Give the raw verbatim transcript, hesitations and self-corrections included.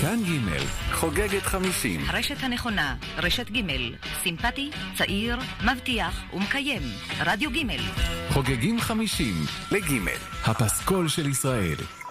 כאן ג' חוגגת חמישים. הרשת הנכונה, רשת ג', סימפטי, צעיר, מבטיח ומקיים. רדיו ג'. חוגגים חמישים לג' הפסקול של ישראל.